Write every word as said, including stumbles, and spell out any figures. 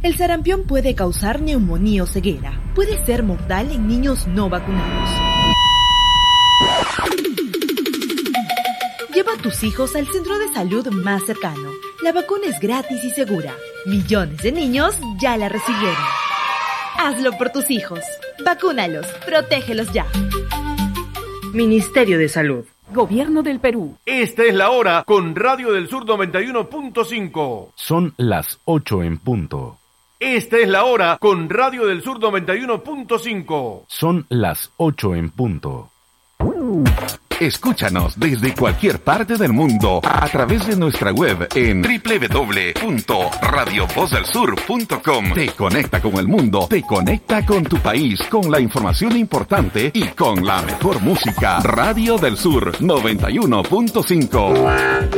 El sarampión puede causar neumonía o ceguera. Puede ser mortal en niños no vacunados. Lleva a tus hijos al centro de salud más cercano. La vacuna es gratis y segura. Millones de niños ya la recibieron. Hazlo por tus hijos. Vacúnalos. Protégelos ya. Ministerio de Salud. Gobierno del Perú. Esta es la hora con Radio del Sur noventa y uno punto cinco. Son las ocho en punto. Esta es la hora con Radio del Sur noventa y uno punto cinco. Son las ocho en punto. Escúchanos desde cualquier parte del mundo a través de nuestra web en doble u doble u doble u punto radio voz del sur punto com. Te conecta con el mundo, te conecta con tu país, con la información importante y con la mejor música. Radio del Sur noventa y uno punto cinco.